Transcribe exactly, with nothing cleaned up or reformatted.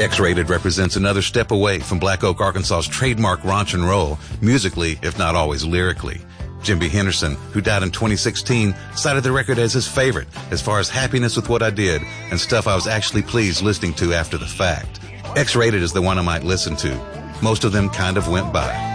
X-Rated represents another step away from Black Oak, Arkansas's trademark raunch and roll, musically, if not always lyrically. Jim B. Henderson, who died in twenty sixteen, cited the record as his favorite as far as happiness with what I did and stuff I was actually pleased listening to after the fact. X-Rated is the one I might listen to. Most of them kind of went by.